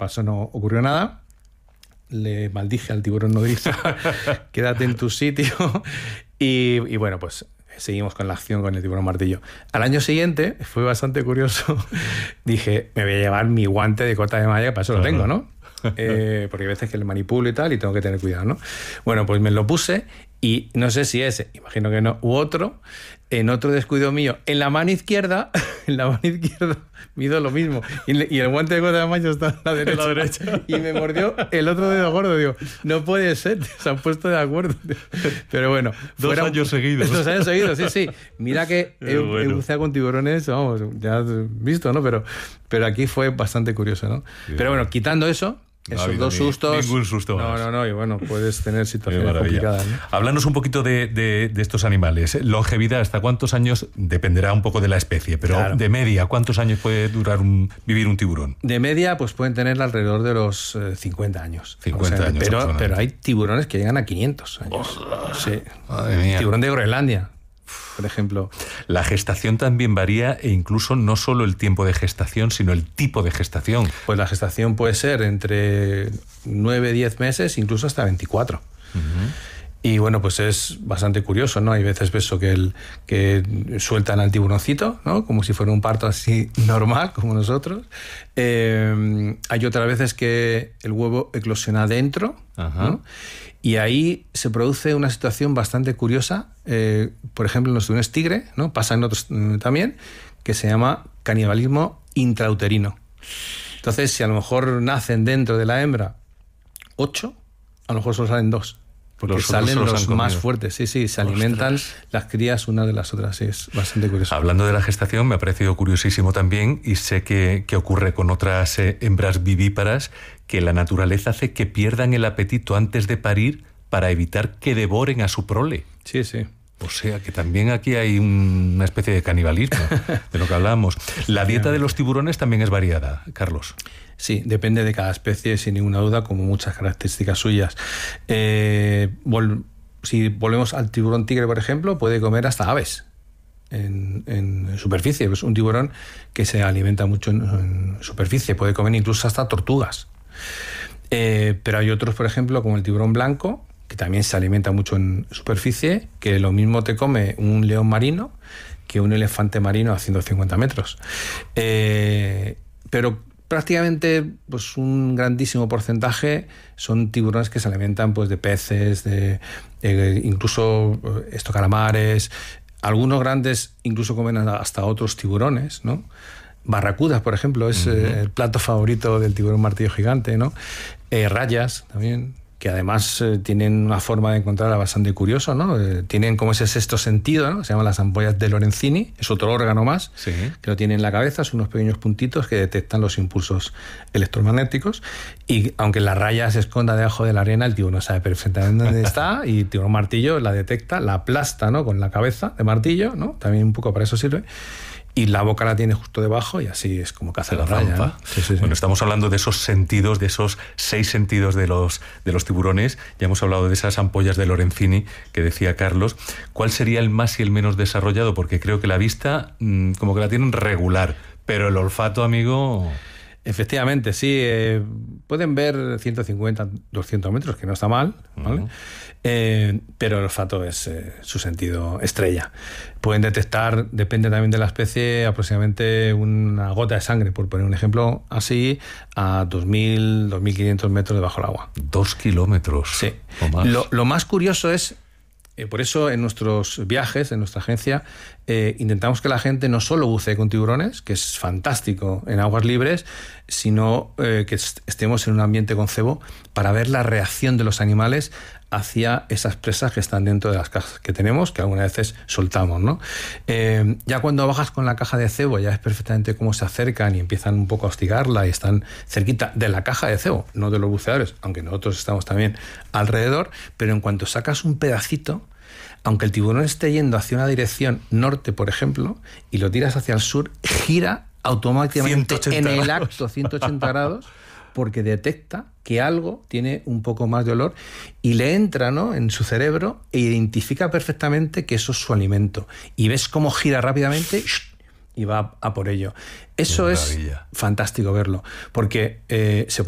pasó, no ocurrió nada. Le maldije al tiburón nodriza, quédate en tu sitio. Y bueno, pues seguimos con la acción con el tiburón martillo. Al año siguiente, fue bastante curioso, dije, me voy a llevar mi guante de cota de malla, que para eso lo tengo, ¿no? Porque hay veces que le manipulo y tal, y tengo que tener cuidado, ¿no? Bueno, pues me lo puse, y no sé si ese, imagino que no, u otro, en otro descuido mío, en la mano izquierda, mido lo mismo, y el guante de cota de malla está en la derecha, y me mordió el otro dedo gordo. Digo, no puede ser, se han puesto de acuerdo. Pero bueno, 2 años seguidos. 2 años seguidos, sí. Mira que he buceado con tiburones, vamos, ya has visto, ¿no? Pero aquí fue bastante curioso, ¿no? Sí. Pero bueno, quitando eso, esos 2 sustos. Ningún susto más. No, y bueno, puedes tener situaciones complicadas, ¿no? Háblanos un poquito de estos animales. Longevidad, ¿hasta cuántos años? Dependerá un poco de la especie, pero claro, de media, ¿cuántos años puede vivir un tiburón? De media, pues pueden tener alrededor de los 50 años. 50 años. Pero hay tiburones que llegan a 500 años. Sí. Madre mía. Tiburón de Groenlandia, por ejemplo. La gestación también varía, e incluso no solo el tiempo de gestación, sino el tipo de gestación. Pues la gestación puede ser entre 9, 10 meses, incluso hasta 24. Uh-huh. Y bueno, pues es bastante curioso, ¿no? Hay veces eso que sueltan al tiburoncito, ¿no? Como si fuera un parto así normal, como nosotros. Hay otras veces que el huevo eclosiona dentro, ¿no? Y ahí se produce una situación bastante curiosa. Por ejemplo, en los tiburones tigre, ¿no? Pasa en otros también, que se llama canibalismo intrauterino. Entonces, si a lo mejor nacen dentro de la hembra 8, a lo mejor solo salen 2. Porque salen los más fuertes, sí, se alimentan las crías unas de las otras, sí, es bastante curioso. Hablando de la gestación, me ha parecido curiosísimo también, y sé que ocurre con otras hembras vivíparas, que la naturaleza hace que pierdan el apetito antes de parir para evitar que devoren a su prole. Sí. O sea, que también aquí hay una especie de canibalismo, de lo que hablamos. La dieta de los tiburones también es variada, Carlos. Sí, depende de cada especie, sin ninguna duda, como muchas características suyas. Si volvemos al tiburón tigre, por ejemplo, puede comer hasta aves en superficie. Es un tiburón que se alimenta mucho en superficie, puede comer incluso hasta tortugas. Pero hay otros, por ejemplo, como el tiburón blanco, que también se alimenta mucho en superficie, que lo mismo te come un león marino que un elefante marino a 150 metros. Pero prácticamente, pues un grandísimo porcentaje son tiburones que se alimentan, pues, de peces, incluso calamares. Algunos grandes incluso comen hasta otros tiburones, ¿no? Barracudas, por ejemplo, es el plato favorito del tiburón martillo gigante, ¿no? Rayas también, que además tienen una forma de encontrarla bastante curiosa, ¿no? Tienen como ese sexto sentido, ¿no? Se llaman las ampollas de Lorenzini, es otro órgano más, sí, que lo tienen en la cabeza, son unos pequeños puntitos que detectan los impulsos electromagnéticos, y aunque la raya se esconda debajo de la arena, el tiburón sabe perfectamente dónde está, y el tiburón martillo la detecta, la aplasta, ¿no? Con la cabeza de martillo, ¿no? También un poco para eso sirve. Y la boca la tiene justo debajo, y así es como caza la raya, ¿no? Sí. Bueno, estamos hablando de esos sentidos, de esos 6 sentidos de los tiburones. Ya hemos hablado de esas ampollas de Lorenzini que decía Carlos. ¿Cuál sería el más y el menos desarrollado? Porque creo que la vista como que la tienen regular, pero el olfato, amigo... Efectivamente, sí. Pueden ver 150, 200 metros, que no está mal, ¿vale? Pero el olfato es su sentido estrella. Pueden detectar, depende también de la especie, aproximadamente una gota de sangre, por poner un ejemplo así, a 2.000, 2.500 metros debajo del agua. 2 kilómetros. Sí. O más. Lo más curioso es, por eso en nuestros viajes, en nuestra agencia, intentamos que la gente no solo bucee con tiburones, que es fantástico en aguas libres, sino que estemos en un ambiente con cebo para ver la reacción de los animales hacia esas presas que están dentro de las cajas que tenemos, que algunas veces soltamos, ¿no? Ya cuando bajas con la caja de cebo, ya ves perfectamente cómo se acercan y empiezan un poco a hostigarla, y están cerquita de la caja de cebo, no de los buceadores, aunque nosotros estamos también alrededor, pero en cuanto sacas un pedacito, aunque el tiburón esté yendo hacia una dirección norte, por ejemplo, y lo tiras hacia el sur, gira automáticamente en el acto 180 grados, porque detecta que algo tiene un poco más de olor y le entra, ¿no?, en su cerebro, e identifica perfectamente que eso es su alimento. Y ves cómo gira rápidamente y va a por ello. Eso es fantástico verlo, porque se